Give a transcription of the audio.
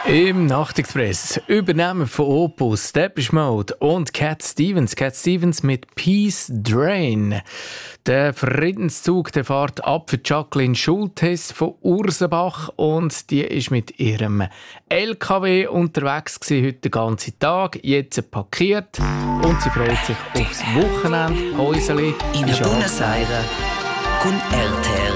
Im Nachtexpress übernehmen von Opus, Depeche Mode und Cat Stevens. Cat Stevens mit Peace Drain. Der Friedenszug der fährt ab für Jacqueline Schultes von Ursenbach und die ist mit ihrem LKW unterwegs gewesen, heute den ganzen Tag, jetzt parkiert und sie freut sich aufs Wochenende. Häuseli in Buenos Aires con RTL.